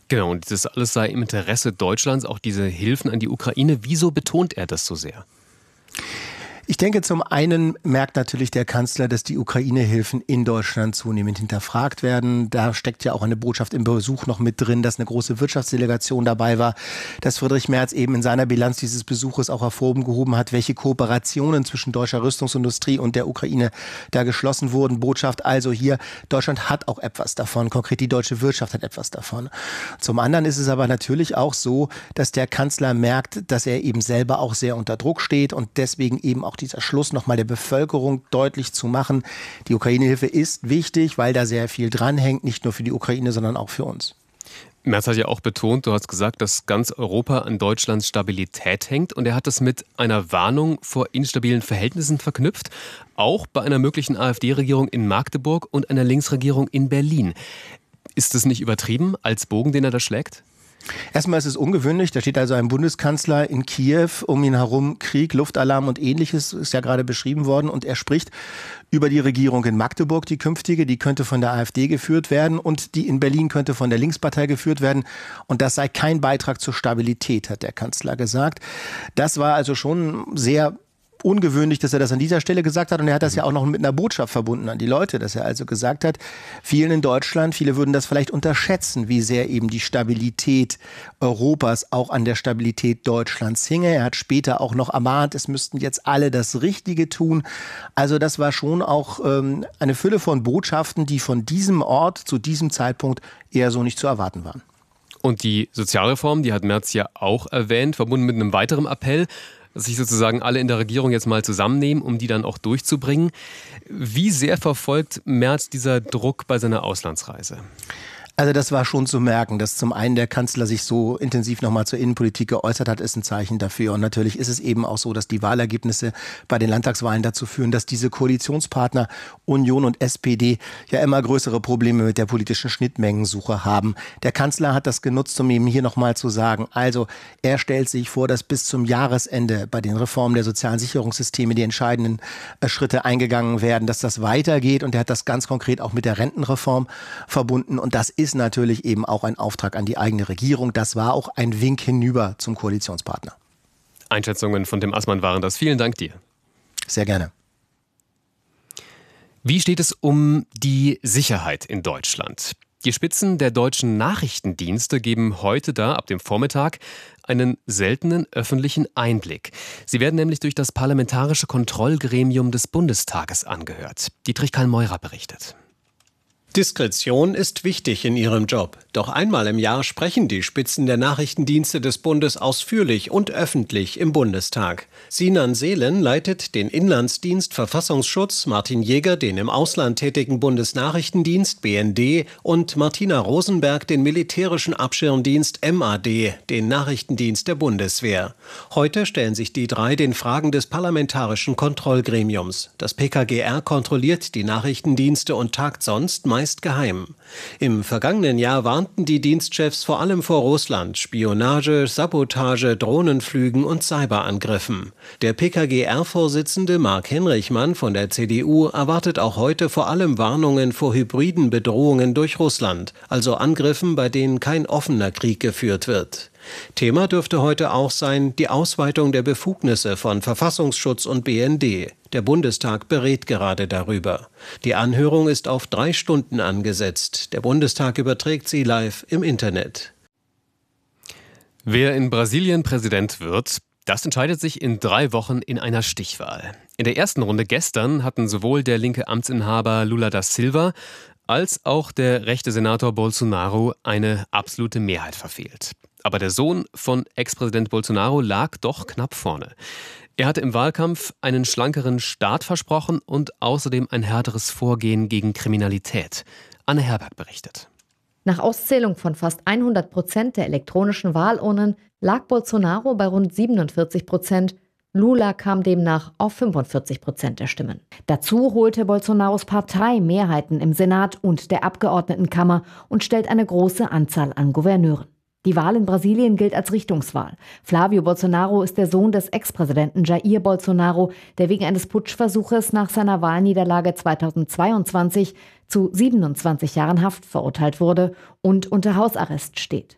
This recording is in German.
Genau, und das alles sei im Interesse Deutschlands, auch diese Hilfen an die Ukraine. Wieso betont er das so sehr? Ich denke, zum einen merkt natürlich der Kanzler, dass die Ukraine-Hilfen in Deutschland zunehmend hinterfragt werden. Da steckt ja auch eine Botschaft im Besuch noch mit drin, dass eine große Wirtschaftsdelegation dabei war, dass Friedrich Merz eben in seiner Bilanz dieses Besuches auch hervorgehoben hat, welche Kooperationen zwischen deutscher Rüstungsindustrie und der Ukraine da geschlossen wurden. Botschaft also hier, Deutschland hat auch etwas davon, konkret die deutsche Wirtschaft hat etwas davon. Zum anderen ist es aber natürlich auch so, dass der Kanzler merkt, dass er eben selber auch sehr unter Druck steht und deswegen eben auch dieser Schluss nochmal der Bevölkerung deutlich zu machen. Die Ukraine-Hilfe ist wichtig, weil da sehr viel dranhängt, nicht nur für die Ukraine, sondern auch für uns. Merz hat ja auch betont, du hast gesagt, dass ganz Europa an Deutschlands Stabilität hängt. Und er hat das mit einer Warnung vor instabilen Verhältnissen verknüpft. Auch bei einer möglichen AfD-Regierung in Magdeburg und einer Linksregierung in Berlin. Ist das nicht übertrieben als Bogen, den er da schlägt? Erstmal ist es ungewöhnlich, da steht also ein Bundeskanzler in Kiew, um ihn herum Krieg, Luftalarm und ähnliches, ist ja gerade beschrieben worden und er spricht über die Regierung in Magdeburg, die künftige, die könnte von der AfD geführt werden und die in Berlin könnte von der Linkspartei geführt werden und das sei kein Beitrag zur Stabilität, hat der Kanzler gesagt. Das war also schon sehr ungewöhnlich, dass er das an dieser Stelle gesagt hat und er hat das ja auch noch mit einer Botschaft verbunden an die Leute, dass er also gesagt hat, vielen in Deutschland, viele würden das vielleicht unterschätzen, wie sehr eben die Stabilität Europas auch an der Stabilität Deutschlands hinge. Er hat später auch noch ermahnt, es müssten jetzt alle das Richtige tun. Also das war schon auch eine Fülle von Botschaften, die von diesem Ort zu diesem Zeitpunkt eher so nicht zu erwarten waren. Und die Sozialreform, die hat Merz ja auch erwähnt, verbunden mit einem weiteren Appell, dass sich sozusagen alle in der Regierung jetzt mal zusammennehmen, um die dann auch durchzubringen. Wie sehr verfolgt Merz dieser Druck bei seiner Auslandsreise? Also das war schon zu merken, dass zum einen der Kanzler sich so intensiv nochmal zur Innenpolitik geäußert hat, ist ein Zeichen dafür. Und natürlich ist es eben auch so, dass die Wahlergebnisse bei den Landtagswahlen dazu führen, dass diese Koalitionspartner Union und SPD ja immer größere Probleme mit der politischen Schnittmengensuche haben. Der Kanzler hat das genutzt, um eben hier nochmal zu sagen, also er stellt sich vor, dass bis zum Jahresende bei den Reformen der sozialen Sicherungssysteme die entscheidenden Schritte eingegangen werden, dass das weitergeht. Und er hat das ganz konkret auch mit der Rentenreform verbunden. Und das ist natürlich eben auch ein Auftrag an die eigene Regierung. Das war auch ein Wink hinüber zum Koalitionspartner. Einschätzungen von Tim Assmann waren das. Vielen Dank dir. Sehr gerne. Wie steht es um die Sicherheit in Deutschland? Die Spitzen der deutschen Nachrichtendienste geben heute ab dem Vormittag, einen seltenen öffentlichen Einblick. Sie werden nämlich durch das Parlamentarische Kontrollgremium des Bundestages angehört. Dietrich Karl-Meurer berichtet. Diskretion ist wichtig in ihrem Job. Doch einmal im Jahr sprechen die Spitzen der Nachrichtendienste des Bundes ausführlich und öffentlich im Bundestag. Sinan Seelen leitet den Inlandsdienst Verfassungsschutz, Martin Jäger den im Ausland tätigen Bundesnachrichtendienst BND und Martina Rosenberg den militärischen Abschirmdienst MAD, den Nachrichtendienst der Bundeswehr. Heute stellen sich die drei den Fragen des Parlamentarischen Kontrollgremiums. Das PKGR kontrolliert die Nachrichtendienste und tagt sonst meist geheim. Im vergangenen Jahr warnten die Dienstchefs vor allem vor Russland, Spionage, Sabotage, Drohnenflügen und Cyberangriffen. Der PKGR-Vorsitzende Marc Henrichmann von der CDU erwartet auch heute vor allem Warnungen vor hybriden Bedrohungen durch Russland, also Angriffen, bei denen kein offener Krieg geführt wird. Thema dürfte heute auch sein, die Ausweitung der Befugnisse von Verfassungsschutz und BND. Der Bundestag berät gerade darüber. Die Anhörung ist auf 3 Stunden angesetzt. Der Bundestag überträgt sie live im Internet. Wer in Brasilien Präsident wird, das entscheidet sich in 3 Wochen in einer Stichwahl. In der ersten Runde gestern hatten sowohl der linke Amtsinhaber Lula da Silva als auch der rechte Senator Bolsonaro eine absolute Mehrheit verfehlt. Aber der Sohn von Ex-Präsident Bolsonaro lag doch knapp vorne. Er hatte im Wahlkampf einen schlankeren Staat versprochen und außerdem ein härteres Vorgehen gegen Kriminalität. Anne Herberg berichtet. Nach Auszählung von fast 100% der elektronischen Wahlurnen lag Bolsonaro bei rund 47%. Lula kam demnach auf 45% der Stimmen. Dazu holte Bolsonaros Partei Mehrheiten im Senat und der Abgeordnetenkammer und stellt eine große Anzahl an Gouverneuren. Die Wahl in Brasilien gilt als Richtungswahl. Flávio Bolsonaro ist der Sohn des Ex-Präsidenten Jair Bolsonaro, der wegen eines Putschversuches nach seiner Wahlniederlage 2022 zu 27 Jahren Haft verurteilt wurde und unter Hausarrest steht.